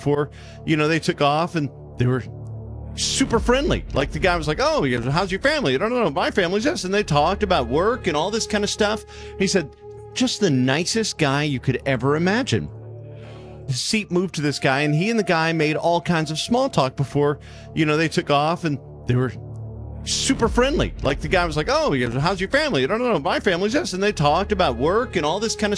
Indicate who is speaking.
Speaker 1: before, they took off, and they were super friendly. Like the guy was like, "Oh, how's your family?" "I don't know, my family's this." And they talked about work and all this kind of stuff. He said, just the nicest guy you could ever imagine. His seat moved to this guy, and he and the guy made all kinds of small talk before, they took off, and they were super friendly. Like the guy was like, "Oh, how's your family?" "I don't know, my family's this." And they talked about work and all this kind of